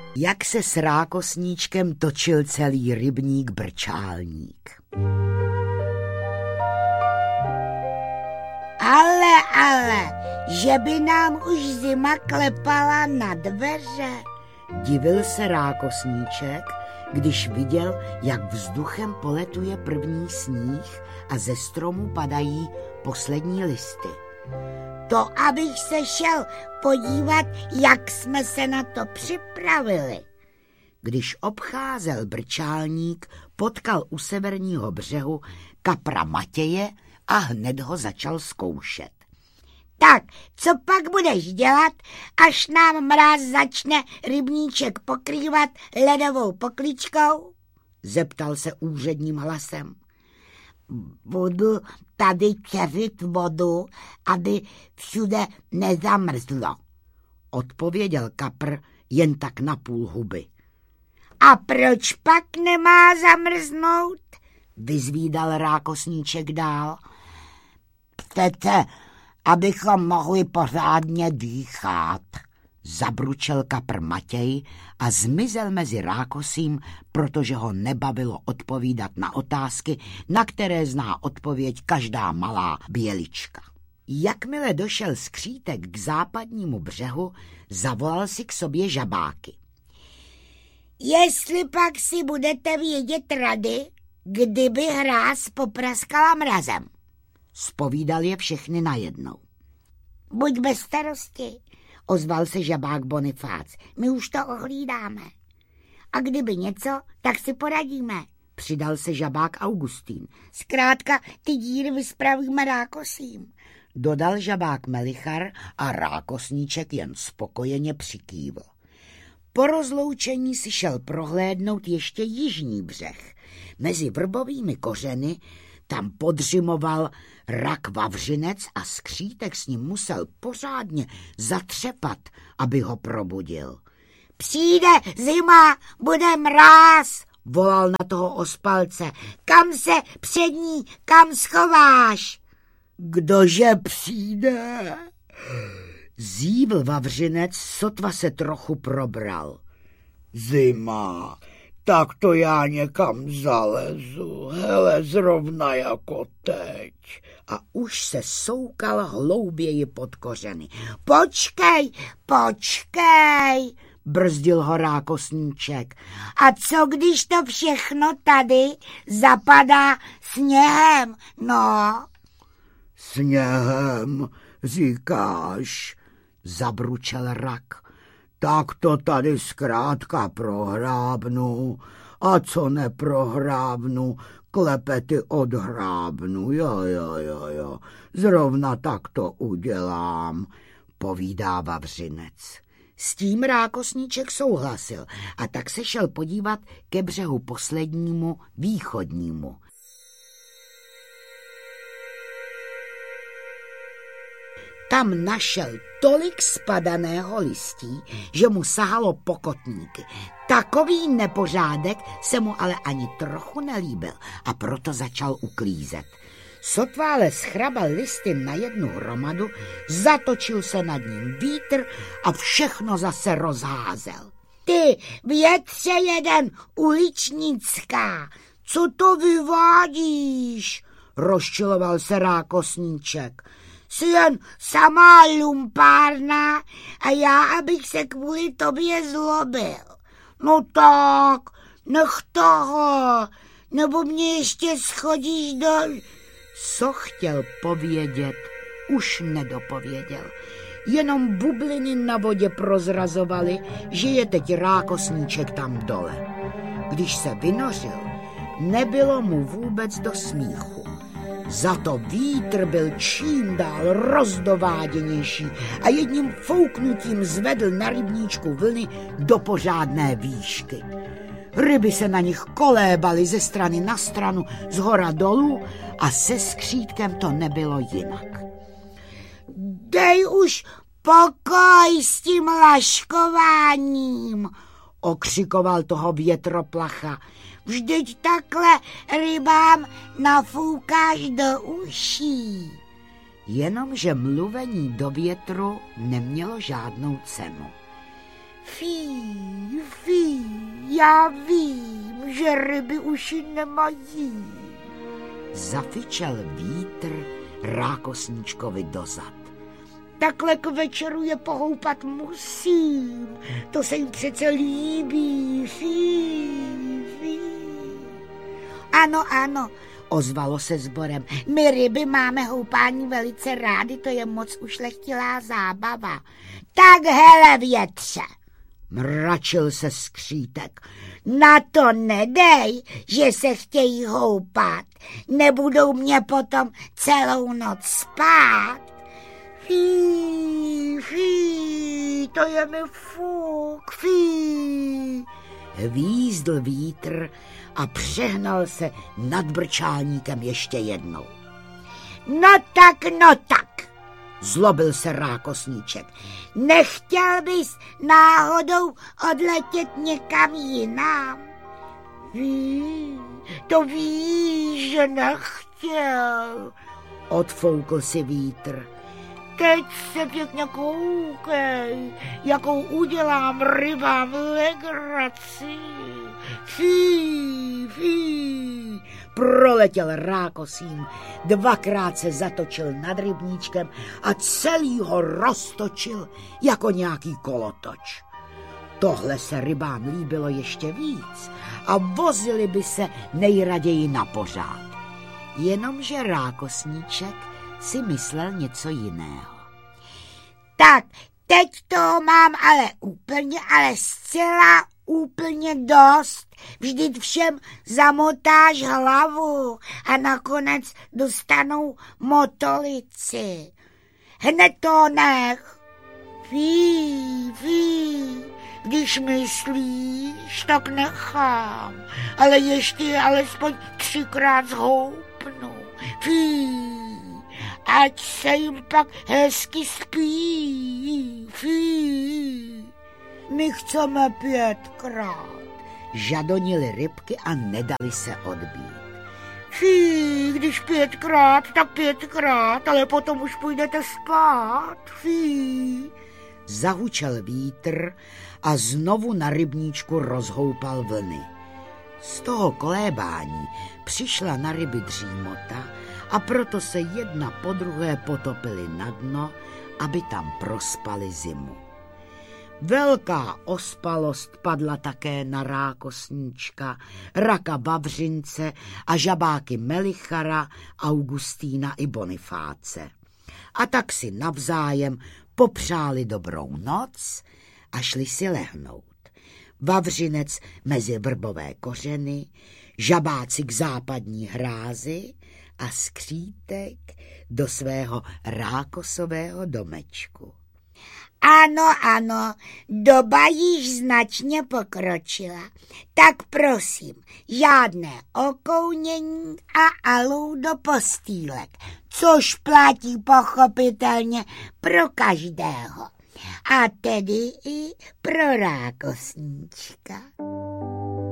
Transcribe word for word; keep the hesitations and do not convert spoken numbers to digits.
jak se s rákosníčkem točil celý rybník Brčálník. Ale, ale, že by nám už zima klepala na dveře. Divil se rákosníček, když viděl, jak vzduchem poletuje první sníh a ze stromu padají poslední listy. To abych se šel podívat, jak jsme se na to připravili. Když obcházel Brčálník, potkal u severního břehu kapra Matěje a hned ho začal zkoušet. Tak, co pak budeš dělat, až nám mráz začne rybníček pokrývat ledovou pokličkou? Zeptal se úředním hlasem. Budu tady čeřit vodu, aby všude nezamrzlo, odpověděl kapr jen tak na půl huby. A proč pak nemá zamrznout? Vyzvídal rákosníček dál. Přece, abychom mohli pořádně dýchat, zabručel kapr Matěj a zmizel mezi rákosím, protože ho nebavilo odpovídat na otázky, na které zná odpověď každá malá bělička. Jakmile došel skřítek k západnímu břehu, zavolal si k sobě žabáky. Jestli pak si budete vědět rady, kdyby hráz popraskala mrazem, zpovídal je všechny najednou. Buď bez starosti, ozval se žabák Bonifác, my už to ohlídáme. A kdyby něco, tak si poradíme, přidal se žabák Augustín. Zkrátka ty díry vyspravíme rákosím, dodal žabák Melichar a rákosníček jen spokojeně přikývl. Po rozloučení si šel prohlédnout ještě jižní břeh. Mezi vrbovými kořeny tam podřimoval rak vavřinec a skřítek s ním musel pořádně zatřepat, aby ho probudil. Přijde zima, bude mráz, volal na toho ospalce. Kam se před ní, kam schováš? Kdože přijde? Zívl vavřinec, sotva se trochu probral. Zima, tak to já někam zalezu, hele, zrovna jako teď. A už se soukal hlouběji pod kořeny. Počkej, počkej, brzdil ho rákosníček. A co když to všechno tady zapadá sněhem, no? Sněhem, říkáš, zabručel rak. Tak to tady zkrátka prohrábnu, a co neprohrábnu, klepety odhrábnu, jo, jo, jo, jo, zrovna tak to udělám, povídá vavřinec. S tím rákosníček souhlasil a tak se šel podívat ke břehu poslednímu, východnímu. Tam našel tolik spadaného listí, že mu sahalo po kotníky. Takový nepořádek se mu ale ani trochu nelíbil a proto začal uklízet. Sotva ale schrabal listy na jednu hromadu, zatočil se nad ním vítr a všechno zase rozházel. Ty větře jeden, uličnická, co to vyvádíš? Rozčiloval se rákosníček. Jsi jen samá lumpárna a já, abych se kvůli tobě zlobil. No tak, nech toho, nebo mě ještě schodíš do... Co chtěl povědět, už nedopověděl. Jenom bubliny na vodě prozrazovaly, že je teď rákosníček tam dole. Když se vynořil, nebylo mu vůbec do smíchu. Za to vítr byl čím dál rozdováděnější a jedním fouknutím zvedl na rybníčku vlny do pořádné výšky. Ryby se na nich kolébaly ze strany na stranu, zhora dolů a se skřítkem to nebylo jinak. Dej už pokoj s tím laškováním, okřikoval toho větroplacha. Vždyť takhle rybám nafoukáš do uší. Jenomže mluvení do větru nemělo žádnou cenu. Fí, fí, já vím, že ryby uši nemají. Zafičel vítr rákosníčkovi dozad. Takhle k večeru je pohoupat musím, to se jim přece líbí. Fí, fí. Ano, ano, ozvalo se sborem. my ryby máme houpání velice rády, to je moc ušlechtilá zábava. Tak hele, větře, mračil se skřítek. na to nedej, že se chtějí houpat, nebudou mě potom celou noc spát. Fí, fí, to je mi fuk, fí. Hvízdl vítr a přehnal se nad brčálníkem ještě jednou. No tak, no tak, Zlobil se rákosníček. nechtěl bys náhodou odletět někam jinam? Ví, to víš, že nechtěl. Odfoukl si vítr. Teď se pěkně koukej, jakou udělám rybám legraci. Fí, fí. Proletěl rákosím, dvakrát se zatočil nad rybníčkem a celý ho roztočil jako nějaký kolotoč. Tohle se rybám líbilo ještě víc a vozili by se nejraději na pořád. Jenomže rákosníček si myslel něco jiného. Tak, teď toho mám ale úplně, ale zcela úplně dost. Vždyť všem zamotáš hlavu a nakonec dostanou motolici. Hned to nech. Fí, fí. Když myslíš, tak nechám, ale ještě je alespoň třikrát zhoupnu. Fí, ať se jim pak hezky spí. Fí. My chceme pětkrát. Žadonily rybky a nedali se odbít. Fí, když pětkrát, tak pětkrát, ale potom už půjdete spát. Fí. Zahučel vítr a znovu na rybníčku rozhoupal vlny. Z toho kolébání přišla na ryby dřímota a proto se jedna po druhé potopily na dno, aby tam prospali zimu. Velká ospalost padla také na rákosníčka, raka Vavřince a žabáky Melichara, Augustína i Bonifáce. A tak si navzájem popřáli dobrou noc a šli si lehnout. Vavřinec mezi vrbové kořeny, žabáci k západní hrázi a skřítek do svého rákosového domečku. Ano, ano, doba již značně pokročila. Tak prosím, žádné okounění a alou do postýlek, což platí pochopitelně pro každého. A tedy i pro rákosníčka.